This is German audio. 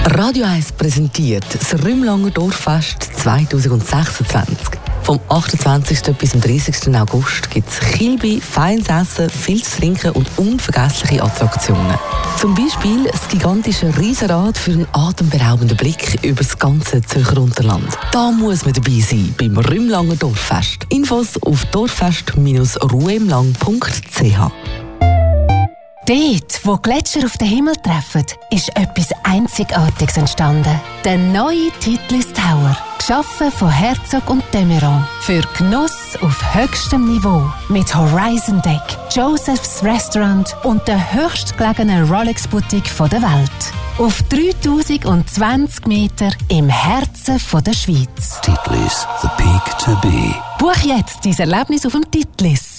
Radio 1 präsentiert das Rümlanger Dorffest 2026. Vom 28. bis zum 30. August gibt es Kilby, feines Essen, viel zu trinken und unvergessliche Attraktionen. Zum Beispiel das gigantische Riesenrad für einen atemberaubenden Blick über das ganze Zürcher Unterland. Da muss man dabei sein beim Rümlanger Dorffest. Infos auf dorffest-ruemlang.ch. Dort, wo Gletscher auf den Himmel treffen, ist etwas Einzigartiges entstanden. Der neue Titlis Tower. Geschaffen von Herzog und de Meuron. Für Genuss auf höchstem Niveau. Mit Horizon Deck, Joseph's Restaurant und der höchstgelegenen Rolex-Boutique der Welt. Auf 3020 Meter im Herzen der Schweiz. Titlis, the peak to be. Buch jetzt dein Erlebnis auf dem Titlis.